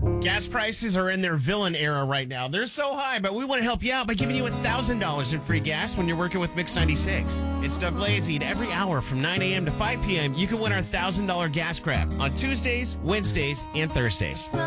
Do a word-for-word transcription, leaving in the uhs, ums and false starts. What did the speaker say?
Gas prices are in their villain era right now. They're so high, but we want to help you out by giving you one thousand dollars in free gas when you're working with Mix ninety-six. It's Doug Lazy, and every hour from nine a.m. to five p.m., you can win our one thousand dollars gas grab on Tuesdays, Wednesdays, and Thursdays.